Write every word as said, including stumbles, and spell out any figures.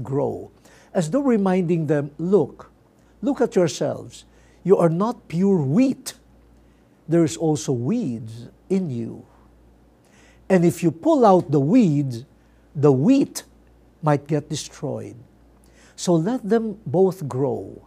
grow, as though reminding them, look, look at yourselves. You are not pure wheat. There is also weeds in you. And if you pull out the weeds, the wheat might get destroyed. So let them both grow.